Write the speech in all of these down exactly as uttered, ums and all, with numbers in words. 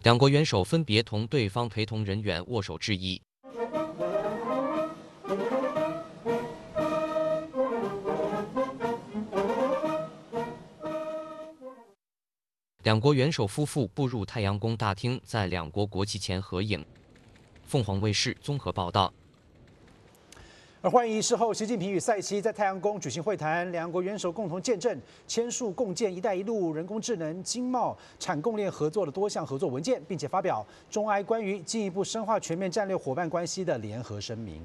两国元首分别同对方陪同人员握手致意。两国元首夫妇步入太阳宫大厅，在两国国旗前合影。凤凰卫视综合报道。 而欢迎仪式后，习近平与塞西在太阳宫举行会谈，两国元首共同见证签署共建“一带一路”人工智能、经贸、产供链合作的多项合作文件，并且发表中埃关于进一步深化全面战略伙伴关系的联合声明。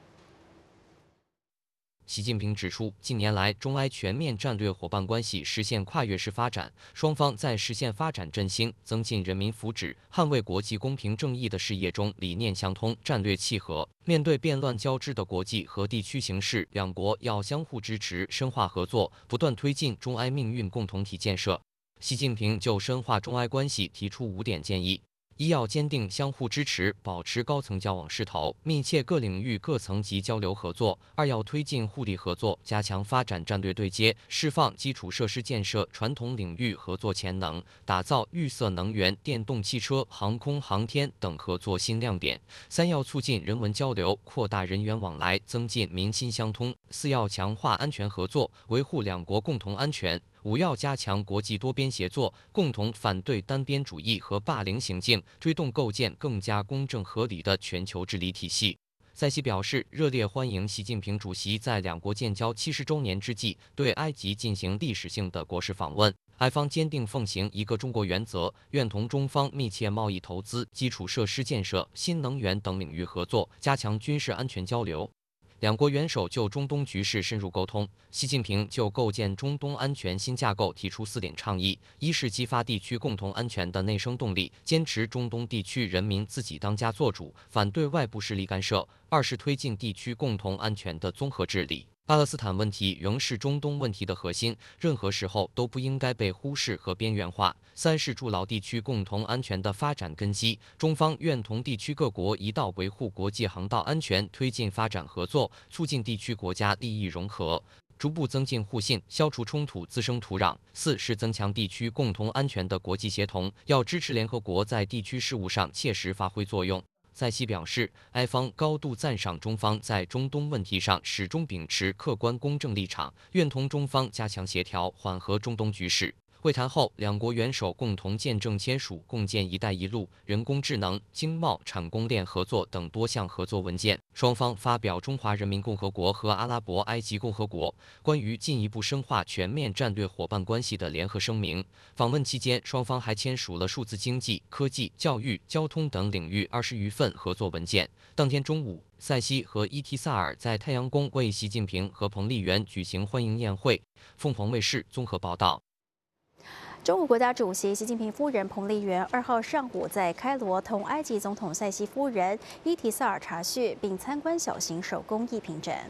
习近平指出，近年来，中埃全面战略伙伴关系实现跨越式发展，双方在实现发展振兴、增进人民福祉、捍卫国际公平正义的事业中理念相通、战略契合。面对变乱交织的国际和地区形势，两国要相互支持、深化合作，不断推进中埃命运共同体建设。习近平就深化中埃关系提出五点建议。 一要坚定相互支持，保持高层交往势头，密切各领域各层级交流合作；二要推进互利合作，加强发展战略对接，释放基础设施建设传统领域合作潜能，打造绿色能源、电动汽车、航空航天等合作新亮点；三要促进人文交流，扩大人员往来，增进民心相通；四要强化安全合作，维护两国共同安全。 五要加强国际多边协作，共同反对单边主义和霸凌行径，推动构建更加公正合理的全球治理体系。塞西表示，热烈欢迎习近平主席在两国建交七十周年之际对埃及进行历史性的国事访问。埃方坚定奉行一个中国原则，愿同中方密切贸易投资、基础设施建设、新能源等领域合作，加强军事安全交流。 两国元首就中东局势深入沟通。习近平就构建中东安全新架构提出四点倡议：一是激发地区共同安全的内生动力，坚持中东地区人民自己当家作主，反对外部势力干涉；二是推进地区共同安全的综合治理。 巴勒斯坦问题仍是中东问题的核心，任何时候都不应该被忽视和边缘化。三是筑牢地区共同安全的发展根基，中方愿同地区各国一道维护国际航道安全，推进发展合作，促进地区国家利益融合。 逐步增进互信，消除冲突滋生土壤。四是增强地区共同安全的国际协同，要支持联合国在地区事务上切实发挥作用。塞西表示，埃方高度赞赏中方在中东问题上始终秉持客观公正立场，愿同中方加强协调，缓和中东局势。 会谈后，两国元首共同见证签署共建“一带一路”人工智能、经贸、产供链合作等多项合作文件。双方发表中华人民共和国和阿拉伯埃及共和国关于进一步深化全面战略伙伴关系的联合声明。访问期间，双方还签署了数字经济、科技、教育、交通等领域二十余份合作文件。当天中午，塞西和伊提萨尔在太阳宫为习近平和彭丽媛举行欢迎宴会。凤凰卫视综合报道。 中国国家主席习近平夫人彭丽媛二号上午在开罗同埃及总统塞西夫人伊提萨尔查叙，并参观小型手工艺品展。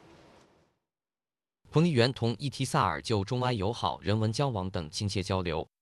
彭丽媛同伊提萨尔就中埃友好、人文交往等亲切交流。